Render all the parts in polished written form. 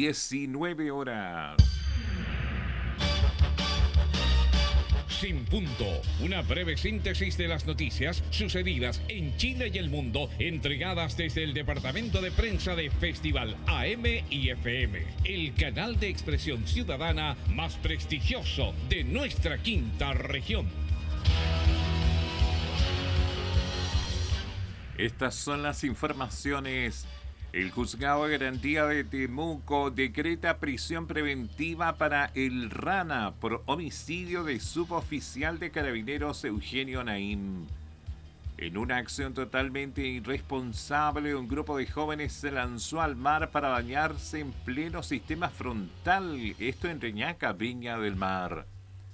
19 horas. Sin Punto, una breve síntesis de las noticias sucedidas en Chile y el mundo, entregadas desde el departamento de prensa de Festival AM y FM, el canal de expresión ciudadana más prestigioso de nuestra quinta región. Estas son las informaciones. El juzgado de garantía de Temuco decreta prisión preventiva para el Rana por homicidio de suboficial de carabineros Eugenio Naim. En una acción totalmente irresponsable, un grupo de jóvenes se lanzó al mar para bañarse en pleno sistema frontal, esto en Reñaca, Viña del Mar.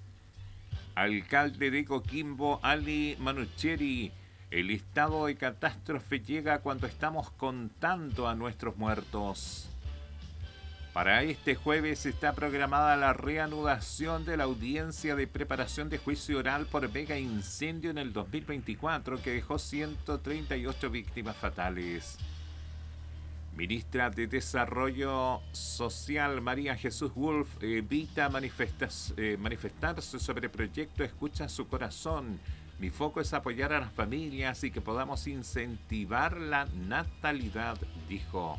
Alcalde de Coquimbo, Ali Manucheri. El estado de catástrofe llega cuando estamos contando a nuestros muertos. Para este jueves está programada la reanudación de la audiencia de preparación de juicio oral por mega incendio en el 2024 que dejó 138 víctimas fatales. Ministra de Desarrollo Social María Jesús Wolf evita manifestarse sobre el proyecto Escucha su Corazón. Mi foco es apoyar a las familias y que podamos incentivar la natalidad, dijo.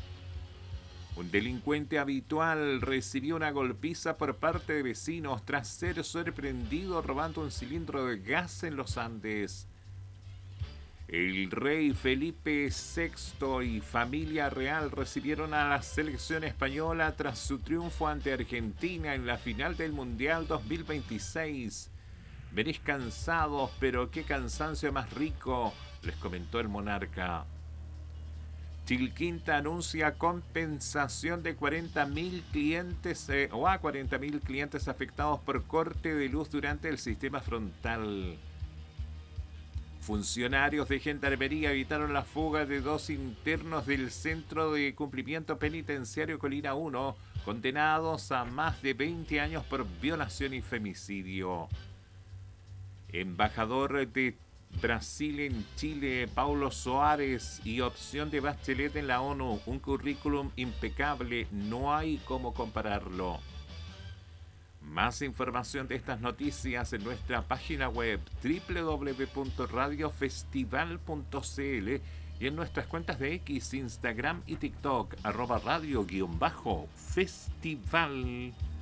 Un delincuente habitual recibió una golpiza por parte de vecinos tras ser sorprendido robando un cilindro de gas en los Andes. El rey Felipe VI y familia real recibieron a la selección española tras su triunfo ante Argentina en la final del Mundial 2026. Venís cansados, pero qué cansancio más rico, les comentó el monarca. Chilquinta anuncia compensación de 40.000 clientes a 40.000 clientes afectados por corte de luz durante el sistema frontal. Funcionarios de Gendarmería evitaron la fuga de 2 internos del Centro de Cumplimiento Penitenciario Colina 1, condenados a más de 20 años por violación y femicidio. Embajador de Brasil en Chile, Paulo Soares, y opción de Bachelet en la ONU, un currículum impecable, no hay cómo compararlo. Más información de estas noticias en nuestra página web www.radiofestival.cl y en nuestras cuentas de X, Instagram y TikTok, @radio_festival.